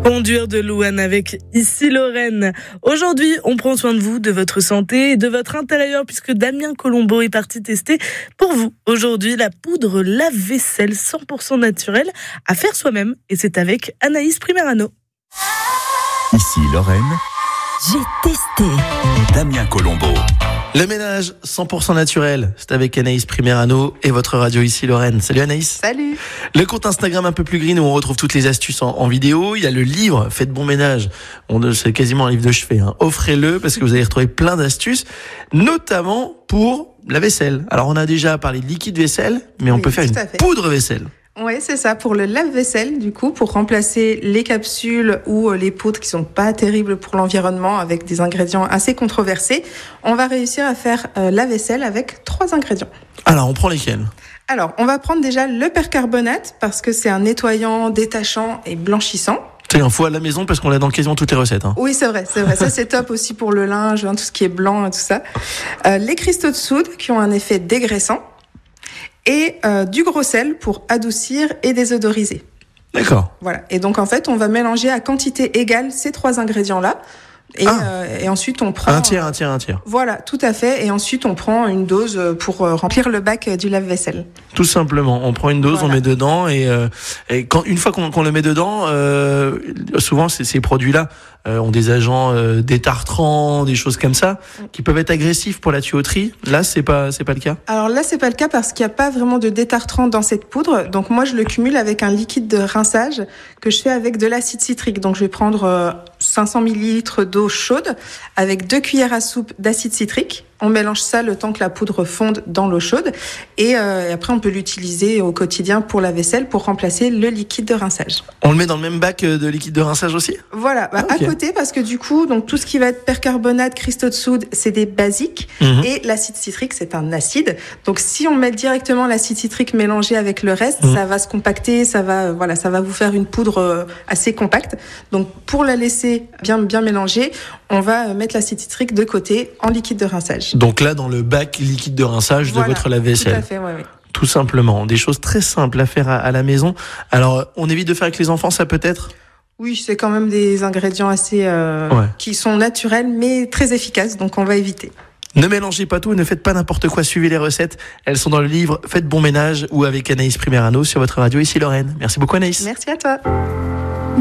Conduire de Louane avec Ici Lorraine. Aujourd'hui, on prend soin de vous, de votre santé et de votre intérieur puisque Damien Colombo est parti tester pour vous. Aujourd'hui, la poudre lave-vaisselle 100% naturelle à faire soi-même. Et c'est avec Anaïs Primerano. Ici Lorraine. J'ai testé. Damien Colombo. Le ménage 100% naturel, c'est avec Anaïs Primerano et votre radio Ici Lorraine. Salut Anaïs. Salut. Le compte Instagram un peu plus green où on retrouve toutes les astuces en vidéo. Il y a le livre Faites bon ménage. C'est quasiment un livre de chevet. Offrez-le parce que vous allez retrouver plein d'astuces, notamment pour la vaisselle. Alors on a déjà parlé de liquide vaisselle, mais on peut faire une poudre vaisselle. Oui, c'est ça, pour le lave-vaisselle, du coup, pour remplacer les capsules ou les poudres qui sont pas terribles pour l'environnement avec des ingrédients assez controversés, on va réussir à faire la vaisselle avec 3 ingrédients. Alors, on prend lesquels ? Alors, on va prendre déjà le percarbonate parce que c'est un nettoyant, détachant et blanchissant. C'est un faux à la maison parce qu'on l'a dans quasiment toutes les recettes. Oui, c'est vrai. Ça, c'est top aussi pour le linge, tout ce qui est blanc et tout ça. Les cristaux de soude qui ont un effet dégraissant. Et du gros sel pour adoucir et désodoriser. D'accord. Voilà. Et donc, en fait, on va mélanger à quantité égale ces 3 ingrédients-là. Et ensuite, on prend... Un tiers. Voilà, tout à fait. Et ensuite, on prend une dose pour remplir le bac du lave-vaisselle. Tout simplement. On prend une dose, voilà. On met dedans. Et une fois qu'on le met dedans, souvent, ces produits-là ont des agents détartrants, des choses comme ça, qui peuvent être agressifs pour la tuyauterie. Là, c'est pas le cas. Alors là, c'est pas le cas parce qu'il n'y a pas vraiment de détartrant dans cette poudre. Donc moi, je le cumule avec un liquide de rinçage que je fais avec de l'acide citrique. Donc je vais prendre 500 ml d'eau chaude avec 2 cuillères à soupe d'acide citrique. On mélange ça le temps que la poudre fonde dans l'eau chaude. Et après, on peut l'utiliser au quotidien pour la vaisselle pour remplacer le liquide de rinçage. On le met dans le même bac de liquide de rinçage aussi ? Voilà, okay. À côté, parce que du coup, donc tout ce qui va être percarbonate, cristaux de soude, c'est des basiques. Et l'acide citrique, c'est un acide. Donc si on met directement l'acide citrique mélangé avec le reste, ça va se compacter, ça va vous faire une poudre assez compacte. Donc pour la laisser bien mélangée, on va mettre l'acide citrique de côté en liquide de rinçage. Donc là, dans le bac liquide de rinçage de votre lave-vaisselle. Tout à fait, oui. Tout simplement. Des choses très simples à faire à la maison. Alors, on évite de faire avec les enfants, ça peut être ? Oui, c'est quand même des ingrédients assez qui sont naturels, mais très efficaces, donc on va éviter. Ne mélangez pas tout et ne faites pas n'importe quoi. Suivez les recettes. Elles sont dans le livre Faites bon ménage ou avec Anaïs Primerano sur votre radio Ici Lorraine. Merci beaucoup Anaïs. Merci à toi.